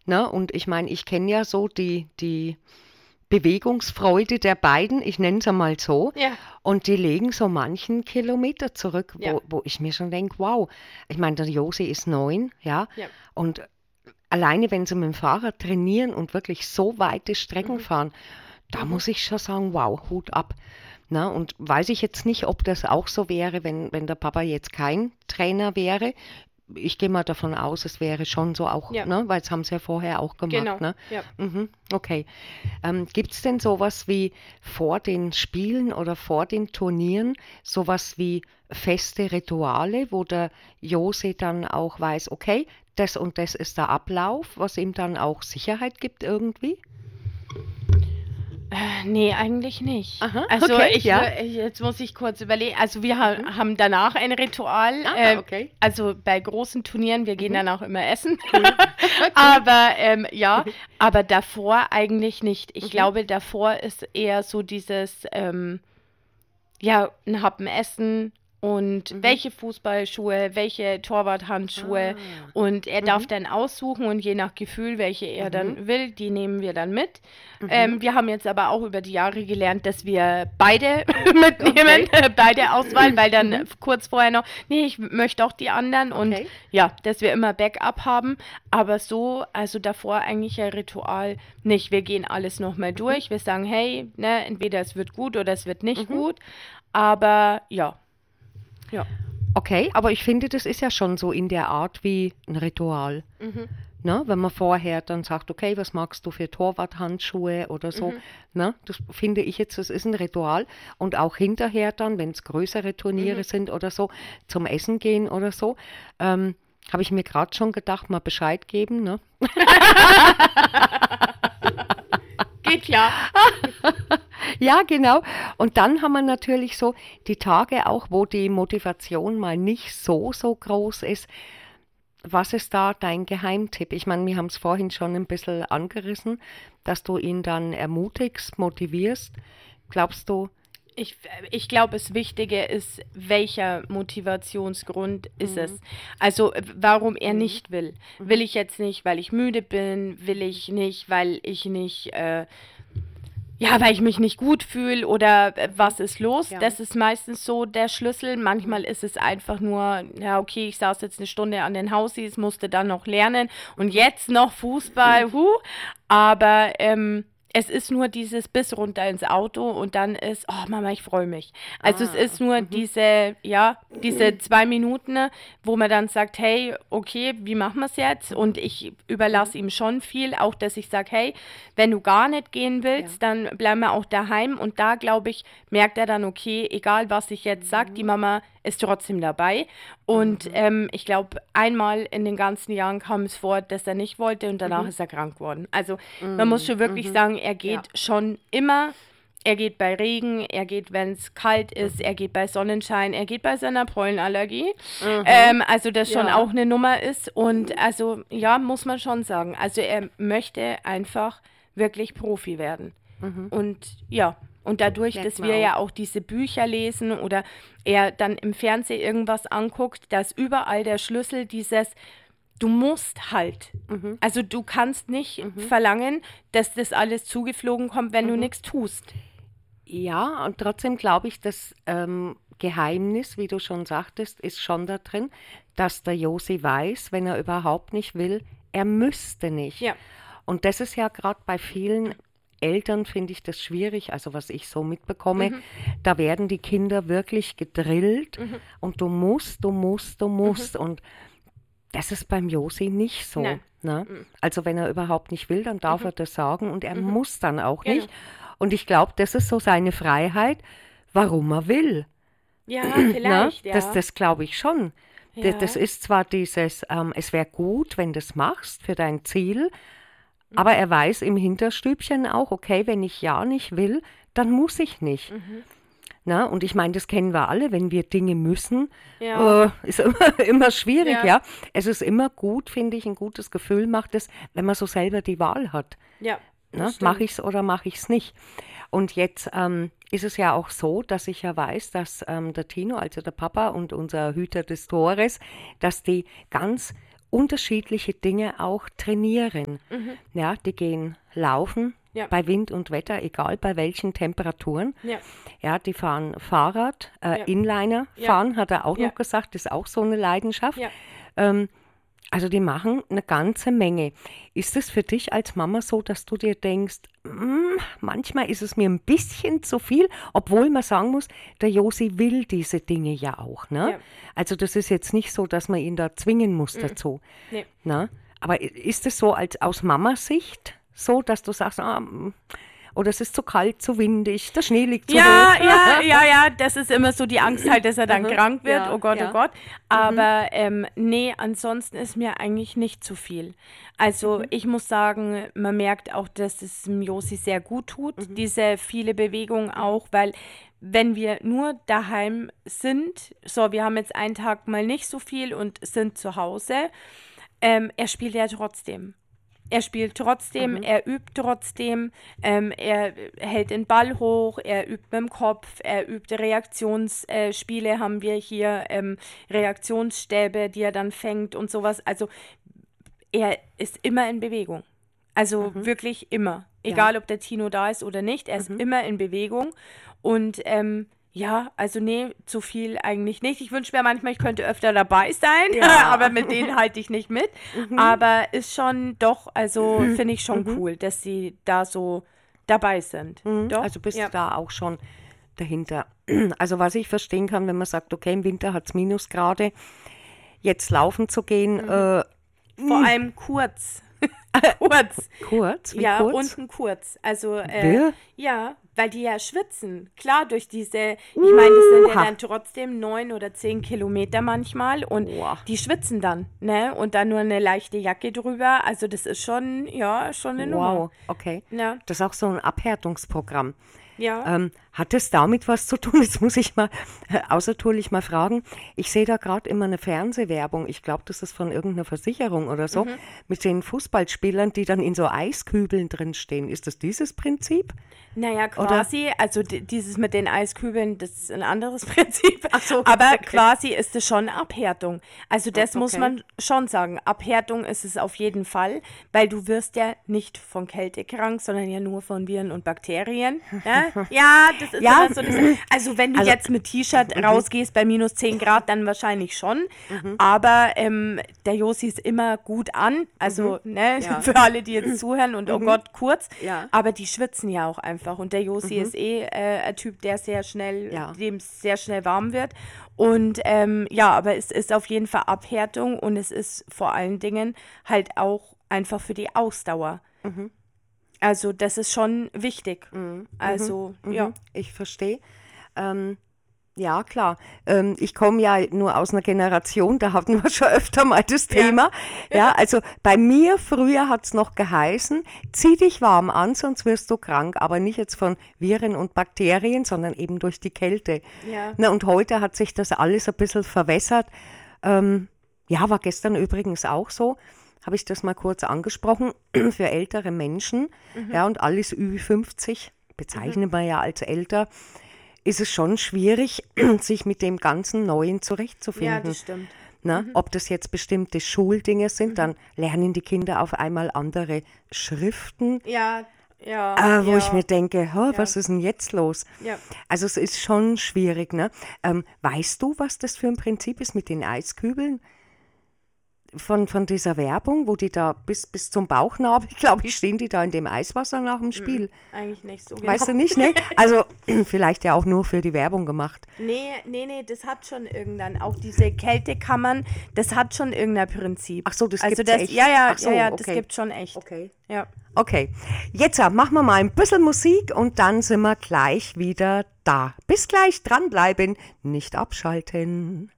Ne? Und ich meine, ich kenne ja so die Bewegungsfreude der beiden, ich nenne es einmal so, Ja, und die legen so manchen Kilometer zurück, ja, wo ich mir schon denke, wow, ich meine, der Josi ist 9, ja, ja. und alleine wenn sie mit dem Fahrrad trainieren und wirklich so weite Strecken Mhm, fahren, da mhm. muss ich schon sagen, wow, Hut ab. Na, und weiß ich jetzt nicht, ob das auch so wäre, wenn der Papa jetzt kein Trainer wäre. Ich gehe mal davon aus, es wäre schon so auch, Ja, ne, weil es haben sie ja vorher auch gemacht, genau. ne? Ja. Mhm, okay. Gibt es denn sowas wie vor den Spielen oder vor den Turnieren, sowas wie feste Rituale, wo der Jose dann auch weiß, okay, das und das ist der Ablauf, was ihm dann auch Sicherheit gibt irgendwie? Nee, eigentlich nicht. Aha, Also okay, ja. jetzt muss ich kurz überlegen. Also wir Mhm. haben danach ein Ritual. Ah, okay. Also bei großen Turnieren, wir gehen Mhm. danach immer essen. Cool. Cool. Aber ja, aber davor eigentlich nicht. Ich Mhm. glaube, davor ist eher so dieses, ja, ein Happen essen und Mhm. welche Fußballschuhe, welche Torwarthandschuhe Ah. und er darf Mhm. dann aussuchen und je nach Gefühl, welche er Mhm. dann will, die nehmen wir dann mit. Mhm. Wir haben jetzt aber auch über die Jahre gelernt, dass wir beide mitnehmen, Okay. beide Auswahl, weil dann Mhm. kurz vorher noch, nee, ich möchte auch die anderen und Okay. ja, dass wir immer Backup haben, aber so, also davor eigentlich ein Ritual nicht. Wir gehen alles nochmal Mhm. durch, wir sagen, hey, ne, entweder es wird gut oder es wird nicht Mhm. gut. Aber ja, ja. Okay, aber ich finde, das ist ja schon so in der Art wie ein Ritual. Mhm, Ne? Wenn man vorher dann sagt, okay, was magst du für Torwarthandschuhe oder so. mhm, Ne? Das finde ich jetzt, das ist ein Ritual. Und auch hinterher dann, wenn es größere mhm. Turniere sind oder so, zum Essen gehen oder so, habe ich mir gerade schon gedacht, mal Bescheid geben. Ne? Geht klar. Ja, genau. Und dann haben wir natürlich so die Tage auch, wo die Motivation mal nicht so groß ist. Was ist da dein Geheimtipp? Ich meine, wir haben es vorhin schon ein bisschen angerissen, dass du ihn dann ermutigst, motivierst. Glaubst du? Ich, ich glaube, das Wichtige ist, welcher Motivationsgrund ist Mhm. es? Also, warum er Mhm. nicht will. Will Mhm. ich jetzt nicht, weil ich müde bin? Will ich nicht, weil ich nicht ja, weil ich mich nicht gut fühle oder Mhm. was ist los? Ja. Das ist meistens so der Schlüssel. Mhm. Manchmal ist es einfach nur, ja, okay, ich saß jetzt eine Stunde an den Hausis, musste dann noch lernen und Mhm. jetzt noch Fußball, aber es ist nur dieses bis runter ins Auto und dann ist, oh Mama, ich freue mich. Also es Ah. ist nur Mhm. diese, ja, diese 2 Minuten, ne, wo man dann sagt, hey, okay, wie machen wir es jetzt? Mhm. Und ich Mhm. überlasse ihm schon viel, auch dass ich sage, hey, wenn du gar nicht gehen Ja. willst, dann bleiben wir auch daheim. Und da, glaube ich, merkt er dann, okay, egal was ich jetzt sage, die Mhm. Mama ist trotzdem dabei. Und Mhm. ich glaube, einmal in den ganzen Jahren kam es vor, dass er nicht wollte und danach Mhm. ist er krank geworden. Also man muss Mhm. schon wirklich Mhm. sagen, er Ja. geht schon immer. Er geht bei Regen, er geht, wenn es kalt ist, Mhm. er geht bei Sonnenschein, er geht bei seiner Pollenallergie. Mhm. Also das schon Ja. auch eine Nummer ist. Und also ja, muss man schon sagen. Also er möchte einfach wirklich Profi werden. Mhm. Und ja, und dadurch, Merkt dass man wir ja auch. auch diese Bücher lesen oder er dann im Fernsehen irgendwas anguckt, dass überall der Schlüssel dieses, du musst halt. Mhm. Also du kannst nicht Mhm. verlangen, dass das alles zugeflogen kommt, wenn du Mhm. nichts tust. Ja, und trotzdem glaube ich, das Geheimnis, wie du schon sagtest, ist schon da drin, dass der Josi weiß, wenn er überhaupt nicht will, er müsste nicht. Ja. Und das ist ja gerade bei vielen Eltern, finde ich das schwierig, also was ich so mitbekomme, Mhm. da werden die Kinder wirklich gedrillt Mhm. und du musst, du musst, du Mhm. musst. Und das ist beim Josi nicht so. Nein. Ne? Mhm. Also wenn er überhaupt nicht will, dann darf Mhm. er das sagen und er Mhm. muss dann auch Genau. nicht. Und ich glaube, das ist so seine Freiheit, warum er will. Ja, Ne? vielleicht, ja. Das glaube ich schon. Das Ja. ist zwar dieses, es wäre gut, wenn du es machst für dein Ziel, aber er weiß im Hinterstübchen auch, okay, wenn ich ja nicht will, dann muss ich nicht. Mhm. Ne? Und ich meine, das kennen wir alle, wenn wir Dinge müssen, Ja. ist immer schwierig, Ja. ja. Es ist immer gut, finde ich, ein gutes Gefühl macht es, wenn man so selber die Wahl hat. Ja, das Ne? Mache ich stimmt. es oder mache ich es nicht? Und jetzt ist es ja auch so, dass ich ja weiß, dass der Tino, also der Papa und unser Hüter des Tores, dass die ganz unterschiedliche Dinge auch trainieren. Ja, die gehen laufen, Ja. bei Wind und Wetter, egal bei welchen Temperaturen. Ja. Ja, die fahren Fahrrad, Ja. Inliner Ja. fahren, hat er auch Ja. noch gesagt, ist auch so eine Leidenschaft. Ja. Also die machen eine ganze Menge. Ist es für dich als Mama so, dass du dir denkst, manchmal ist es mir ein bisschen zu viel, obwohl man sagen muss, der Josi will diese Dinge ja auch, ne? Ja. Also das ist jetzt nicht so, dass man ihn da zwingen muss dazu, Nee. ne? Aber ist es so als aus Mamas-Sicht so, dass du sagst, oder es ist zu kalt, zu windig, der Schnee liegt zu Ja, hoch? ja, das ist immer so die Angst halt, dass er dann krank wird, Ja, oh Gott, ja. oh Gott. Aber nee, ansonsten ist mir eigentlich nicht zu viel. Also ich muss sagen, man merkt auch, dass es dem Josi sehr gut tut, diese viele Bewegung auch, weil wenn wir nur daheim sind, so, wir haben jetzt einen Tag mal nicht so viel und sind zu Hause, er spielt ja trotzdem. Er spielt trotzdem, er übt trotzdem, er hält den Ball hoch, er übt mit dem Kopf, er übt Reaktionsspiele, haben wir hier, Reaktionsstäbe, die er dann fängt und sowas. Also er ist immer in Bewegung. Also wirklich immer. Egal, ob der Tino da ist oder nicht, er ist immer in Bewegung. Und ja, also nee, zu viel eigentlich nicht. Ich wünsche mir manchmal, ich könnte öfter dabei sein, Ja. aber mit denen halte ich nicht mit. Aber ist schon doch, also finde ich schon cool, dass sie da so dabei sind. Doch? Also bist ja. du da auch schon dahinter. Also was ich verstehen kann, wenn man sagt, okay, im Winter hat es Minusgrade, jetzt laufen zu gehen, Vor allem kurz. Kurz. kurz, wie Ja, kurz? unten kurz. Also, Wer? ja, weil die ja schwitzen. Klar, durch diese, ich meine, das sind ja Uha. dann trotzdem 9 oder 10 Kilometer manchmal und Boah. die schwitzen dann, ne? Und dann nur eine leichte Jacke drüber. Also, das ist schon, ja, schon eine Nummer. Wow, okay. Ja. Das ist auch so ein Abhärtungsprogramm. Ja. Hat es damit was zu tun? Jetzt muss ich mal außertourlich mal fragen. Ich sehe da gerade immer eine Fernsehwerbung. Ich glaube, das ist von irgendeiner Versicherung oder so. Mit den Fußballspielern, die dann in so Eiskübeln drin stehen. Ist das dieses Prinzip? Naja, quasi, also dieses mit den Eiskübeln, das ist ein anderes Prinzip. Ach so, aber okay. quasi ist es schon Abhärtung. Also das muss Okay. man schon sagen. Abhärtung ist es auf jeden Fall, weil du wirst ja nicht von Kälte krank, sondern ja nur von Viren und Bakterien. Ja, das ist Ja. immer so. Also wenn du jetzt mit T-Shirt rausgehst bei minus 10 Grad, dann wahrscheinlich schon. Aber der Josi ist immer gut an. Also ne, Ja. für alle, die jetzt zuhören und oh Gott, kurz. Ja. Aber die schwitzen ja auch einfach. Und der Josi ist ein Typ, der sehr schnell, Ja. dem es sehr schnell warm wird. Und ja, aber es ist auf jeden Fall Abhärtung und es ist vor allen Dingen halt auch einfach für die Ausdauer. Also das ist schon wichtig. Also ja. Ich verstehe. Ja, klar. Ich komme ja nur aus einer Generation, da hatten wir schon öfter mal das Thema. Ja, also bei mir früher hat es noch geheißen, zieh dich warm an, sonst wirst du krank. Aber nicht jetzt von Viren und Bakterien, sondern eben durch die Kälte. Ja. Na, und heute hat sich das alles ein bisschen verwässert. Ja, war gestern übrigens auch so. Habe ich das mal kurz angesprochen, für ältere Menschen, ja, und alles Ü50, bezeichnet man ja als älter, ist es schon schwierig, sich mit dem ganzen Neuen zurechtzufinden. Ja, das stimmt. Na, ob das jetzt bestimmte Schuldinge sind, dann lernen die Kinder auf einmal andere Schriften, Ja, ja. wo ja. ich mir denke, was ist denn jetzt los? Ja. Also es ist schon schwierig. Ne? Weißt du, was das für ein Prinzip ist mit den Eiskübeln? Von dieser Werbung, wo die da bis zum Bauchnabel, glaube ich, stehen die da in dem Eiswasser nach dem Spiel. Eigentlich nicht so genau. Weißt du nicht, ne? Also vielleicht ja auch nur für die Werbung gemacht. Nee, das hat schon irgendein, auch diese Kältekammern, das hat schon irgendein Prinzip. Ach so, das also gibt's das, echt? Ja, Ach so, ja, das okay. gibt schon echt. Okay. Ja. Okay, jetzt machen wir mal ein bisschen Musik und dann sind wir gleich wieder da. Bis gleich, dranbleiben, nicht abschalten.